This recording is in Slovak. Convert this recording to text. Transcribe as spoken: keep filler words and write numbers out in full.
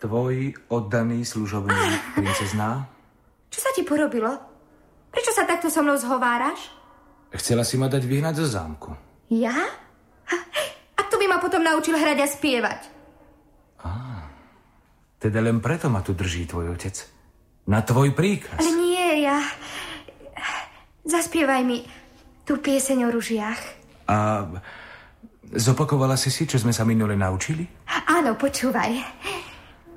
Tvoj oddaný služobník, princezná. Čo sa ti porobilo? Prečo sa takto so mnou zhováraš? Chcela si ma dať vyhnať zo zámku. Ja? A kto by ma potom naučil hrať a spievať? Á, teda len preto ma tu drží tvoj otec. Na tvoj príkaz. Ale nie, ja... Zaspievaj mi tú pieseň o ružiach. A zopakovala si si, čo sme sa minule naučili? Áno, počúvaj.